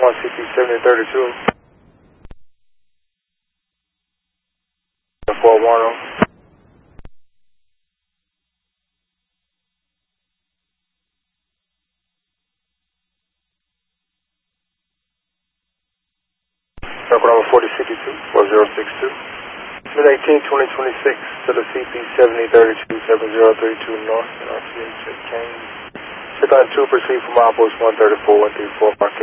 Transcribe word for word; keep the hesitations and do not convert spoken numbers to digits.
one C P seventy thirty-two. four one zero. Circle number forty fifty-two, four zero six two. Mid eighteen, twenty twenty-six to the C P seventy thirty-two, seven zero three two North, and R T A check change. Check on two, proceed from outpost one thirty-four, one three four,